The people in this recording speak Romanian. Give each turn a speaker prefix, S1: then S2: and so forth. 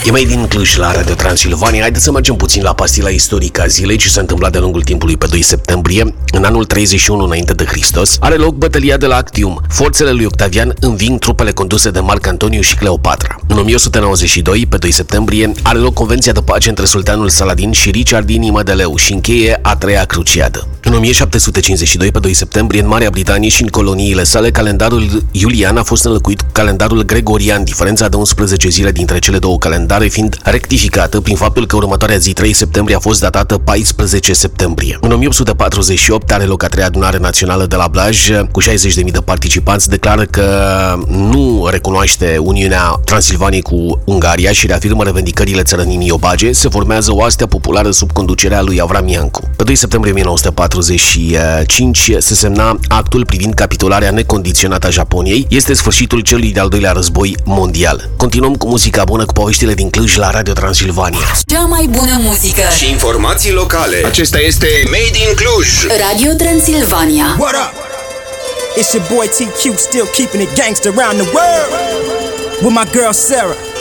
S1: E mai din Cluj la Radio Transilvania. Haideți să mergem puțin la pastila istorică a zilei ce s-a întâmplat de-a lungul timpului pe 2 septembrie. În anul 31 înainte de Hristos are loc bătălia de la Actium. Forțele lui Octavian înving trupele conduse de Marc Antoniu și Cleopatra. În 1192, pe 2 septembrie, are loc Convenția de pace între sultanul Saladin și Richard Inimă de Leu și încheie a treia cruciadă. În 1752, pe 2 septembrie, în Marea Britanie și în coloniile sale, calendarul iulian a fost înlocuit cu calendarul gregorian, diferența de 11 zile dintre cele două calendare fiind rectificată prin faptul că următoarea zi, 3 septembrie, a fost datată 14 septembrie. În 1848 are loc a treia adunare națională de la Blaj, cu 60.000 de participanți, declară că nu recunoaște Uniunea Transilvaniei cu Ungaria și reafirmă revendicările țărănimii Iobage. Se formează o astea populară sub conducerea lui Avram Iancu. Pe 2 septembrie 1945 se semna actul privind capitularea necondiționată a Japoniei. Este sfârșitul celui de-al doilea război mondial. Continuăm cu muzica bună, cu poveștile din Cluj la Radio Transilvania.
S2: Cea mai bună muzică
S3: și informații locale. Acesta este Made in Cluj.
S2: Radio Transilvania.
S4: What up? It's your boy TQ, still keeping it gangster around the world. With my girl Sarah.